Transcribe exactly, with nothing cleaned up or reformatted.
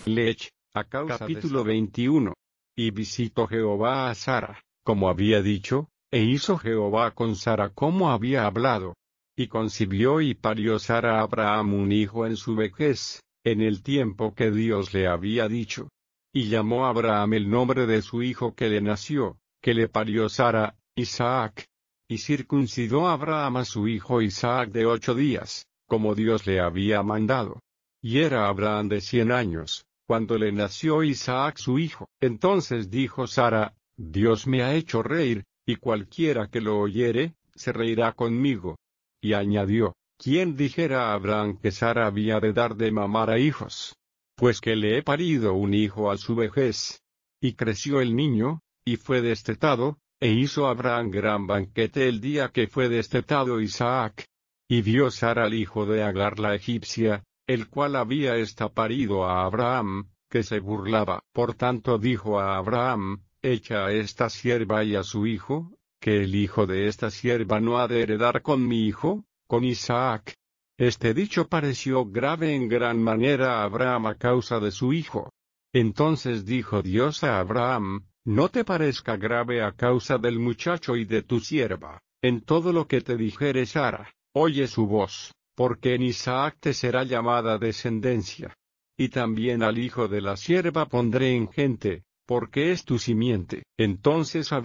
Lech, a causa capítulo veintiuno. Y visitó Jehová a Sara, como había dicho, e hizo Jehová con Sara como había hablado. Y concibió y parió Sara a Abraham un hijo en su vejez, en el tiempo que Dios le había dicho. Y llamó a Abraham el nombre de su hijo que le nació, que le parió Sara, Isaac. Y circuncidó Abraham a su hijo Isaac de ocho días, como Dios le había mandado. Y era Abraham de cien años, cuando le nació Isaac su hijo. Entonces dijo Sara, Dios me ha hecho reír, y cualquiera que lo oyere, se reirá conmigo. Y añadió, ¿quién dijera a Abraham que Sara había de dar de mamar a hijos? Pues que le he parido un hijo a su vejez. Y creció el niño, y fue destetado, e hizo Abraham gran banquete el día que fue destetado Isaac. Y vio Sara al hijo de Agar la egipcia, el cual había esta parido a Abraham, que se burlaba. Por tanto dijo a Abraham, echa a esta sierva y a su hijo, que el hijo de esta sierva no ha de heredar con mi hijo, con Isaac. Este dicho pareció grave en gran manera a Abraham a causa de su hijo. Entonces dijo Dios a Abraham, no te parezca grave a causa del muchacho y de tu sierva, en todo lo que te dijere Sara, oye su voz, porque en Isaac te será llamada descendencia. Y también al hijo de la sierva pondré en gente, porque es tu simiente. Entonces Abraham